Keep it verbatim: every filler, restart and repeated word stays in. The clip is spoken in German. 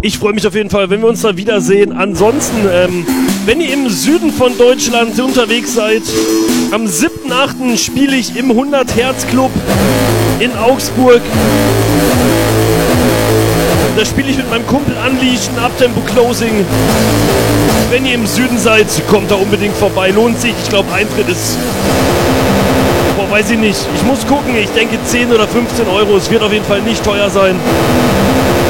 Ich freue mich auf jeden Fall, wenn wir uns da wiedersehen. Ansonsten, ähm, wenn ihr im Süden von Deutschland unterwegs seid, am siebten achten spiele ich im hundert Hertz Club in Augsburg. Da spiele ich mit meinem Kumpel Unleashed, Uptempo Closing. Wenn ihr im Süden seid, kommt da unbedingt vorbei. Lohnt sich. Ich glaube, Eintritt ist... Boah, weiß ich nicht. Ich muss gucken. Ich denke zehn oder fünfzehn Euro. Es wird auf jeden Fall nicht teuer sein.